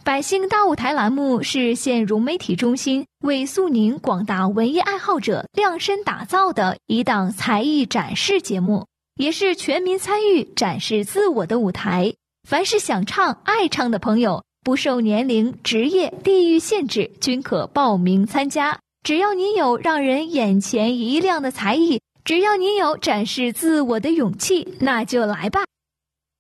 百姓大舞台栏目是县融媒体中心为肃宁广大文艺爱好者量身打造的一档才艺展示节目，也是全民参与展示自我的舞台。凡是想唱爱唱的朋友，不受年龄、职业、地域限制，均可报名参加。只要你有让人眼前一亮的才艺，只要你有展示自我的勇气，那就来吧。